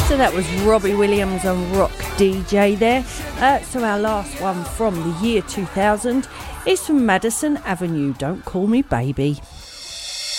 So that was Robbie Williams and Rock DJ there. So our last one from the year 2000 is from Madison Avenue, Don't Call Me Baby.